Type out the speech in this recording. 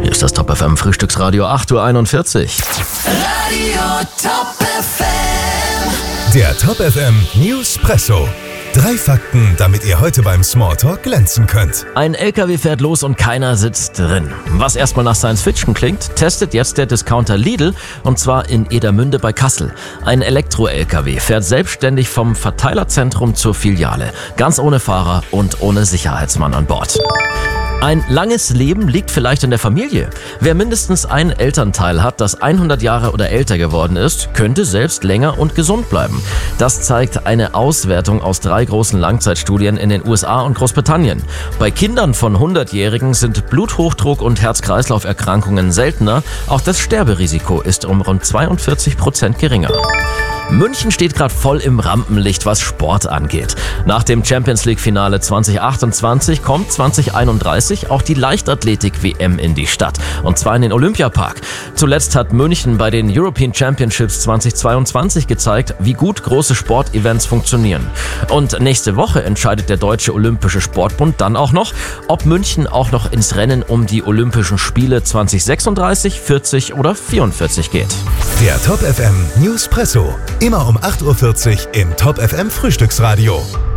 Hier ist das Top FM Frühstücksradio 8:41 Uhr. Radio Top FM. Der Top FM Newspresso. 3 Fakten, damit ihr heute beim Smalltalk glänzen könnt. Ein LKW fährt los und keiner sitzt drin. Was erstmal nach Science Fiction klingt, testet jetzt der Discounter Lidl, und zwar in Edermünde bei Kassel. Ein Elektro-LKW fährt selbstständig vom Verteilerzentrum zur Filiale, ganz ohne Fahrer und ohne Sicherheitsmann an Bord. Ein langes Leben liegt vielleicht in der Familie. Wer mindestens ein Elternteil hat, das 100 Jahre oder älter geworden ist, könnte selbst länger und gesund bleiben. Das zeigt eine Auswertung aus 3 großen Langzeitstudien in den USA und Großbritannien. Bei Kindern von 100-Jährigen sind Bluthochdruck und Herz-Kreislauf-Erkrankungen seltener. Auch das Sterberisiko ist um rund 42% geringer. München steht gerade voll im Rampenlicht, was Sport angeht. Nach dem Champions-League-Finale 2028 kommt 2031 auch die Leichtathletik-WM in die Stadt. Und zwar in den Olympiapark. Zuletzt hat München bei den European Championships 2022 gezeigt, wie gut große Sportevents funktionieren. Und nächste Woche entscheidet der Deutsche Olympische Sportbund dann auch noch, ob München auch noch ins Rennen um die Olympischen Spiele 2036, 40 oder 44 geht. Der Top FM Newspresso. Immer um 8:40 Uhr im Top FM Frühstücksradio.